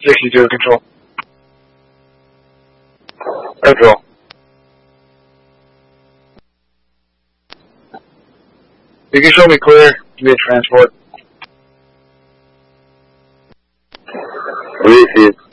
62 control. Control. You can show me clear via transport. Received.